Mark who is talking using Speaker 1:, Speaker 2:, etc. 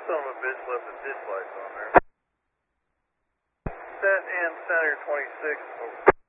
Speaker 1: son of a bitch left the ditch lights on there. Set and center 26.